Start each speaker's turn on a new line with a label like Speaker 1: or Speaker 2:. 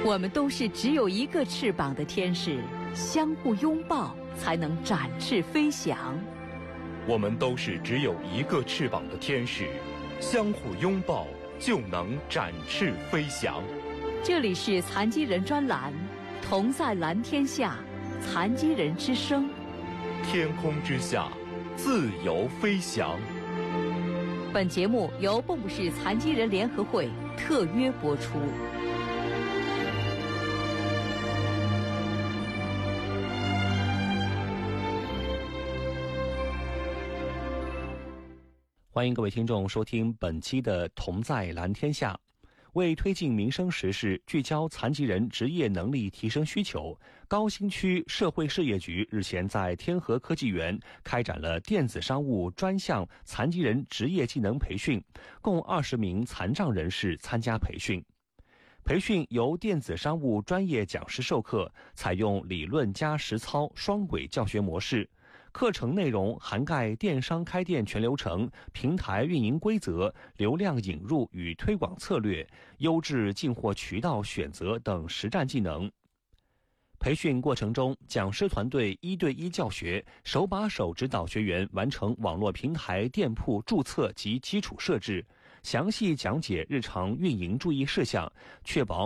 Speaker 1: 我们都是只有一个翅膀的天使，相互拥抱才能展翅飞翔。
Speaker 2: 我们都是只有一个翅膀的天使，相互拥抱就能展翅飞翔。
Speaker 1: 这里是残疾人专栏，同在蓝天下，残疾人之声。
Speaker 2: 天空之下，自由飞翔。
Speaker 1: 本节目由蚌埠市残疾人联合会特约播出。
Speaker 3: 欢迎各位听众收听本期的《同在蓝天下》。为推进民生实事，聚焦残疾人职业能力提升需求，高新区社会事业局日前在天河科技园开展了电子商务专项残疾人职业技能培训，共20名残障人士参加培训。培训由电子商务专业讲师授课，采用理论加实操双轨教学模式。课程内容涵盖电商开店全流程、平台运营规则、流量引入与推广策略、优质进货渠道选择等实战技能。培训过程中，讲师团队1对1教学，手把手指导学员完成网络平台店铺注册及基础设置，详细讲解日常运营注意事项，确保